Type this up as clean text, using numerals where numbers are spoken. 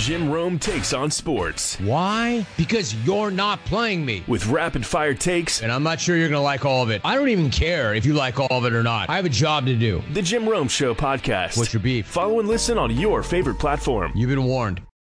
Jim Rome takes on sports. Why? Because you're not playing me. With rapid-fire takes. And I'm not sure you're going to like all of it. I don't even care if you like all of it or not. I have a job to do. The Jim Rome Show podcast. What's your beef? Follow and listen on your favorite platform. You've been warned.